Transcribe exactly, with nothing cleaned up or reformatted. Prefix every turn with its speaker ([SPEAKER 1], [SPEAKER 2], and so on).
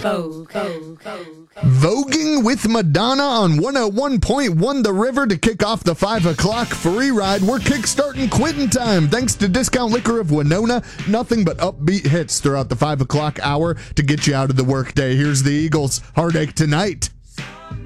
[SPEAKER 1] Vogue, Vogue, Vogue.
[SPEAKER 2] Voguing with Madonna on one oh one point one The River to kick off the five o'clock free ride. We're kickstarting quitting time thanks to Discount Liquor of Winona. Nothing but upbeat hits throughout the five o'clock hour to get you out of the workday. Here's the Eagles' Heartache Tonight.